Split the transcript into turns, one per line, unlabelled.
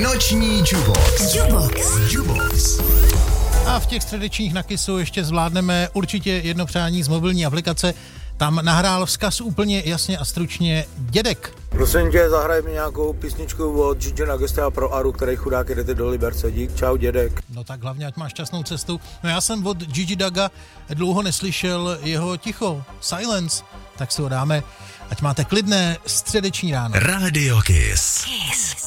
Noční Jubox.
A v těch středečních na Kissu ještě zvládneme určitě jedno přání z mobilní aplikace. Tam nahrál vzkaz úplně jasně a stručně dědek.
Prosím tě, zahraj mi nějakou písničku od Gigi D'Agostea pro Aru, který chudák jdete do Liberce. Dík, čau dědek.
No tak hlavně, ať máš šťastnou cestu. No já jsem od Gigi Daga dlouho neslyšel jeho ticho, Silence, tak si ho dáme, ať máte klidné středeční ráno.
Radio Kiss.